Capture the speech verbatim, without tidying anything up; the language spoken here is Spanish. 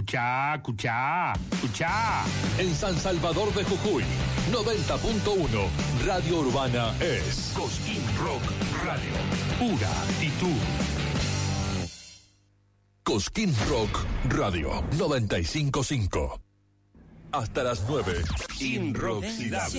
Escuchá, escuchá, escuchá. En San Salvador de Jujuy, noventa punto uno, Radio Urbana es Cosquín Rock Radio. Pura actitud. Cosquín Rock Radio noventa y cinco punto cinco. Hasta las nueve. Inroxidable.